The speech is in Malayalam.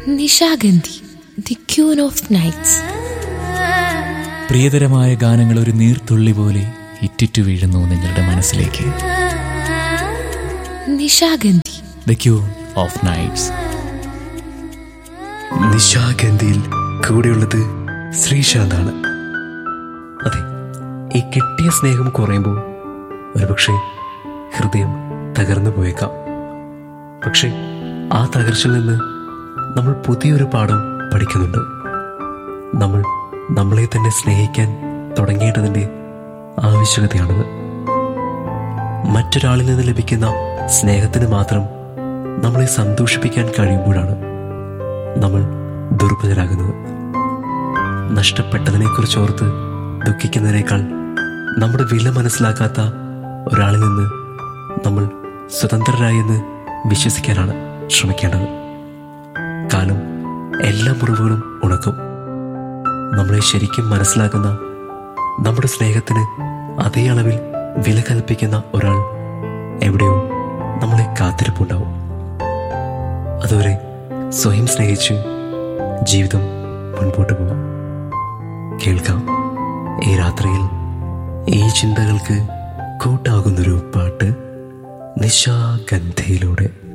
Nishagandhi, the queen of nights. പ്രിയതരമായ ഗാനങ്ങൾ ഒരു നീർത്തുള്ളി പോലെ ഇറ്റിറ്റു വീഴുന്നു നിങ്ങളുടെ മനസ്സിലേക്ക്. Nishagandhi, the queen of nights. നിശാഗന്ധിയിൽ കൂടെയുള്ളത് ശ്രീശാന്താണ്. അതെ, ഈ കിട്ടിയ സ്നേഹം കുറയുമ്പോൾ ഒരുപക്ഷെ ഹൃദയം തകർന്നു പോയേക്കാം. പക്ഷെ ആ തകർച്ചയിൽ നിന്ന് നമ്മൾ പുതിയൊരു പാഠം പഠിക്കുന്നുണ്ട്. നമ്മൾ നമ്മളെ തന്നെ സ്നേഹിക്കാൻ തുടങ്ങേണ്ടതിൻ്റെ ആവശ്യകതയാണത്. മറ്റൊരാളിൽ നിന്ന് ലഭിക്കുന്ന സ്നേഹത്തിന് മാത്രം നമ്മളെ സന്തോഷിപ്പിക്കാൻ കഴിയുമ്പോഴാണ് നമ്മൾ ദുർബലരാകുന്നത്. നഷ്ടപ്പെട്ടതിനെക്കുറിച്ച് ഓർത്ത് ദുഃഖിക്കുന്നതിനേക്കാൾ നമ്മുടെ വില മനസ്സിലാക്കാത്ത ഒരാളിൽ നിന്ന് നമ്മൾ സ്വതന്ത്രരായെന്ന് വിശ്വസിക്കാനാണ് ശ്രമിക്കേണ്ടത്. കാലം എല്ലാ മുറിവുകളും ഉണക്കും. നമ്മളെ ശരിക്കും മനസ്സിലാക്കുന്ന, നമ്മുടെ സ്നേഹത്തിന് അതേ അളവിൽ വില കൽപ്പിക്കുന്ന ഒരാൾ എവിടെയോ നമ്മളെ കാത്തിരിപ്പുണ്ടാവും. അതുവരെ സ്വയം സ്നേഹിച്ച് ജീവിതം മുൻപോട്ട് പോവാം. കേൾക്കാം ഈ രാത്രിയിൽ ഈ ചിന്തകൾക്ക് കൂട്ടാകുന്നൊരു പാട്ട് നിശാഗന്ധിയിലൂടെ.